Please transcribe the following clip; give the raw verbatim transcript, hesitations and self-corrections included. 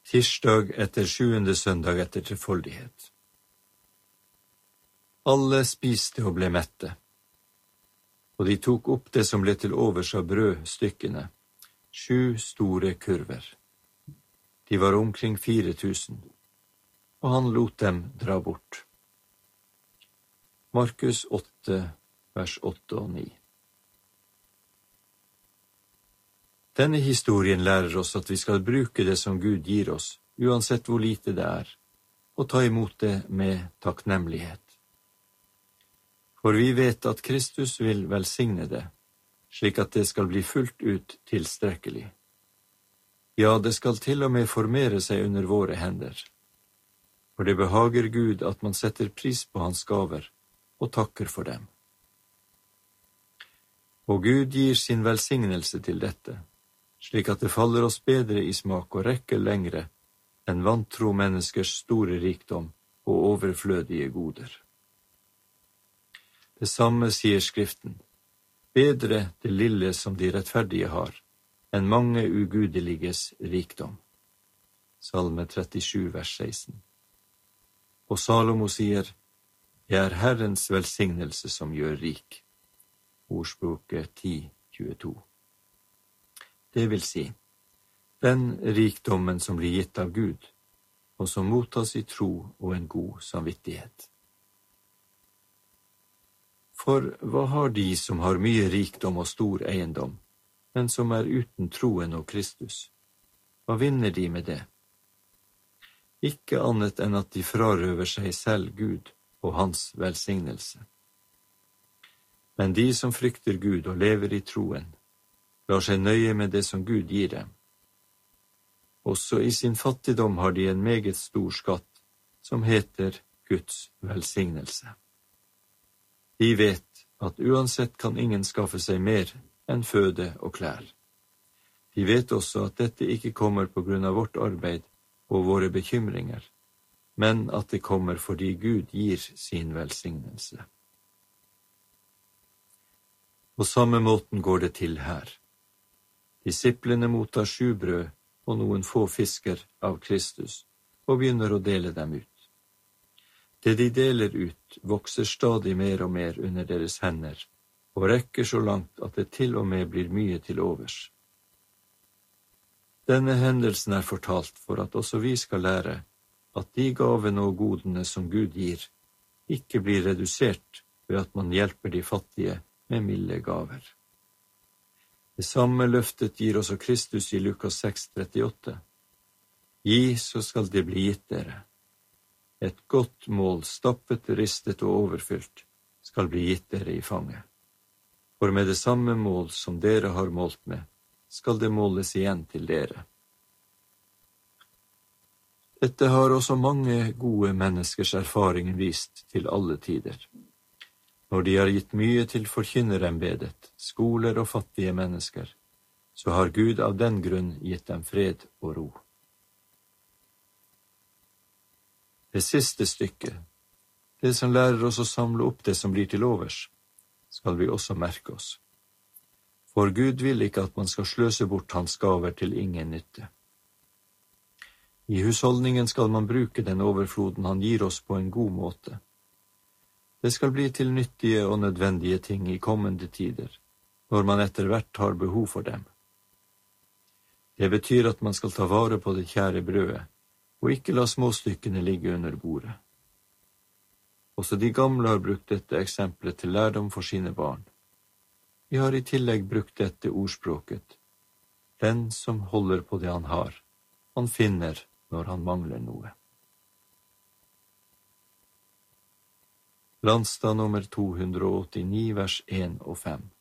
Tirsdag etter sjuende søndag etter trefoldighet. Alle spiste og ble mette, og de tok opp det som ble til overs av brødstykkene, sju store kurver. De var omkring fire tusen, og han lot dem dra bort. Markus åtte, vers åtte og ni. Denne historien lærer oss at vi skal bruke det som Gud gir oss, uansett hvor lite det er, og ta imot det med takknemlighet. For vi vet at Kristus vil velsigne det, slik at det skal bli fullt ut tilstrekkelig. Ja, det skal til og med formere seg under våre hender. For det behager Gud at man setter pris på hans gaver og takker for dem. Og Gud gir sin velsignelse til dette, slik at det faller oss bedre i smak og rekker lengre enn vantro menneskers store rikdom og overflødige goder. Det samme sier Skriften, bedre det lille som de rettferdige har, enn mange ugudeliges rikdom. Salme trettisju, vers seksten. Og Salomo sier, det er Herrens velsignelse som gjør rik. Ordspråket ti, tjueto. Det vil si, den rikdommen som blir gitt av Gud, og som mottas i tro og en god samvittighet. For hva har de som har mye rikdom og stor eiendom, men som er uten troen og Kristus? Hva vinner de med det? Ikke annet enn at de frarøver seg selv Gud og hans velsignelse. Men de som frykter Gud og lever i troen, lar seg nøye med det som Gud gir dem. Også i sin fattigdom har de en meget stor skatt, som heter Guds velsignelse. De vet at uansett kan ingen skaffe seg mer enn føde og klær. De vet også at dette ikke kommer på grunn av vårt arbeid og våre bekymringer, men at det kommer fordi Gud gir sin velsignelse. På samme måten går det til her. Disiplene mottar sju brød og noen få fisker av Kristus, og begynner å dele dem ut. Det de deler ut, vokser stadig mer og mer under deres hender, og rekker så langt at det til og med blir mye til overs. Denne hendelsen er fortalt for at også vi skal lære at de gavene og godene som Gud gir, ikke blir redusert ved at man hjelper de fattige med milde gaver. Det samme løftet gir også Kristus i Lukas seks, trettiåtte. Gi, så skal det bli gitt dere. Et godt mål, stappet, ristet og overfylt, skal bli gitt dere i fanget. For med det samme mål som dere har målt med, skal det måles igjen til dere. Dette har også mange gode menneskers erfaring vist til alle tider. Når de har gitt mye til forkynnerembedet, skoler og fattige mennesker, så har Gud av den grunn gitt dem fred og ro. Det siste stykket, det som lærer oss å samle opp det som blir til overs, skal vi også merke oss. For Gud vil ikke at man skal sløse bort hans gaver til ingen nytte. I husholdningen skal man bruke den overfloden han gir oss på en god måte. Det skal bli til nyttige og nødvendige ting i kommende tider, når man etter hvert har behov for dem. Det betyr at man skal ta vare på det kjære brødet, og ikke la småstykkene ligge under bordet. Også de gamle har brukt dette eksempelet til lærdom for sine barn. Vi har i tillegg brukt dette ordspråket. Den som holder på det han har, han finner når han mangler noe. Landstad nummer to hundre og åttini, vers én og fem.